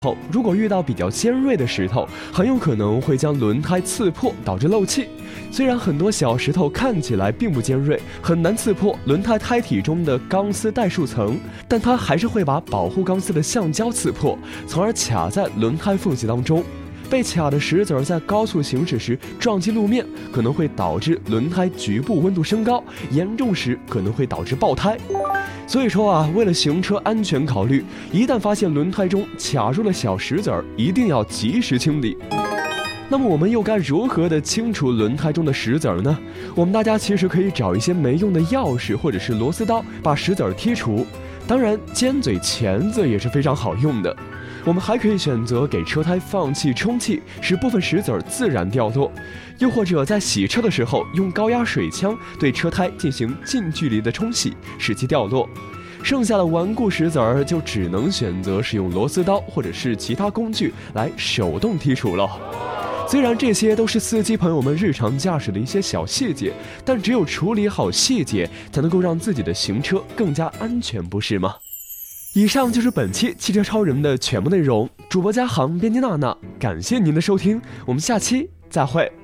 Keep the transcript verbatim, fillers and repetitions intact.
后，如果遇到比较尖锐的石头，很有可能会将轮胎刺破，导致漏气。虽然很多小石头看起来并不尖锐，很难刺破轮胎胎体中的钢丝带束层，但它还是会把保护钢丝的橡胶刺破，从而卡在轮胎缝隙当中。被卡的石子儿在高速行驶时撞击路面，可能会导致轮胎局部温度升高，严重时可能会导致爆胎。所以说啊，为了行车安全考虑，一旦发现轮胎中卡住了小石子儿，一定要及时清理。那么我们又该如何的清除轮胎中的石子儿呢？我们大家其实可以找一些没用的钥匙或者是螺丝刀，把石子儿剔除。当然，尖嘴钳子也是非常好用的。我们还可以选择给车胎放气充气，使部分石子儿自然掉落，又或者在洗车的时候用高压水枪对车胎进行近距离的冲洗，使其掉落。剩下的顽固石子儿就只能选择使用螺丝刀或者是其他工具来手动剔除了。虽然这些都是司机朋友们日常驾驶的一些小细节，但只有处理好细节，才能够让自己的行车更加安全，不是吗？以上就是本期汽车超人的全部内容。主播嘉航，编辑娜娜，感谢您的收听，我们下期再会。